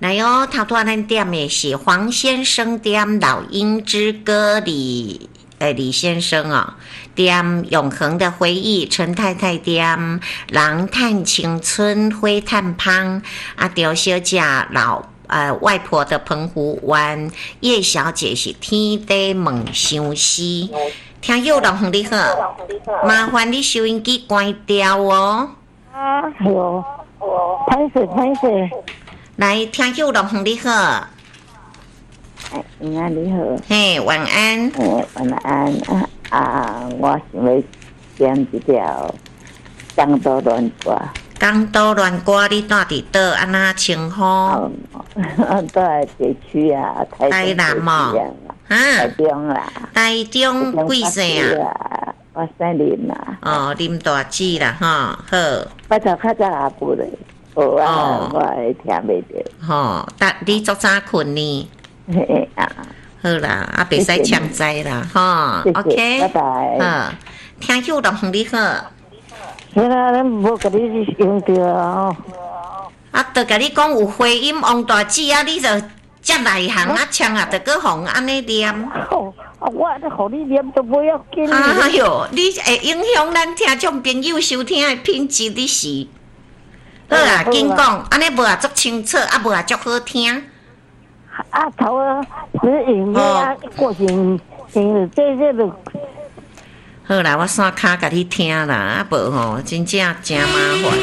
来哦，头拄咱点的是黄先生点《老鹰之歌》李先生哦，点永恒的回忆，陈太太点人探青春花探芳，赵小姐外婆的澎湖湾，叶小姐是天地梦相思。听友老兄你好，麻烦你收音机关掉哦。 有，歹势。 来，听友老兄你好。 你好，你好。 嘿，晚安。 晚安我想要点一条江都乱歌。 江都乱歌，你住伫倒？安那称呼？ 在地区啊， 台南嘛。 台中啦。 台中几岁啊？ 我30啦。 哦，啉大姊啦，吼，好。 我就较早也不咧，我会听袂到。 吼，你足早困呢？好啦，袂使抢灾啦，吼 ，OK， 拜拜。 好，听友老兄你好。 现在咱无甲你用到哦。 著甲你讲有回音王大姊啊，你就遮内行抢著搁互安尼念。 我互你念都不要紧。 哎哟，你会影响咱听众朋友收听的品质，你是。好啦，紧讲，安尼无啊足清楚，无啊足好听。 头只用个过程，这就。 好啦，我线卡甲你听啦，无吼，真正真麻烦。